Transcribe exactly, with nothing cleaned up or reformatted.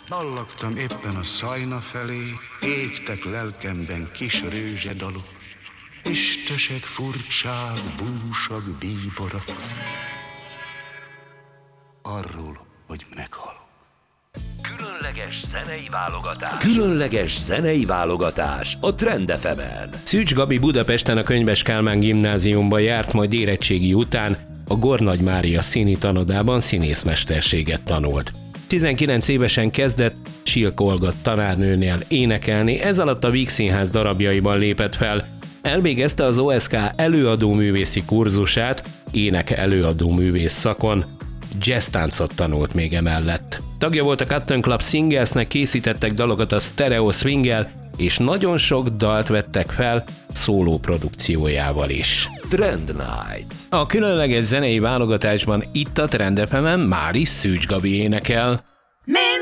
Ballagtam éppen a Szajna felé, égtek lelkemben kis rőzsedalok, üstösek, furcsák, búsak, bíborak, arról, hogy meghalok. Különleges zenei válogatás. Különleges zenei válogatás a Trend ef emen. Szűcs Gabi Budapesten a Könyves Kálmán gimnáziumba járt, majd érettségi után a Gornagy Mária színi tanodában színészmesterséget tanult. tizenkilenc évesen kezdett Silk Olga tanárnőnél énekelni, ez alatt a Víg Színház darabjaiban lépett fel. Elvégezte az o es ká előadóművészi kurzusát, ének előadóművész szakon, jazztáncot tanult még emellett. Tagja volt a Cotton Club Singersnek, készítettek dalokat a Stereo Swinggel, és nagyon sok dalt vettek fel szóló produkciójával is. Trend Night. A különleges zenei válogatásban itt a Trend ef emen már is Szűcs Gabi énekel.